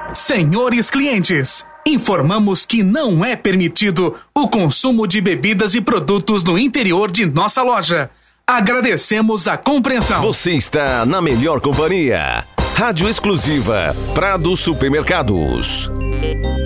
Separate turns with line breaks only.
Senhores clientes, informamos que não é permitido o consumo de bebidas e produtos no interior de nossa loja. Agradecemos a compreensão.
Você está na melhor companhia. Rádio exclusiva Prado Supermercados.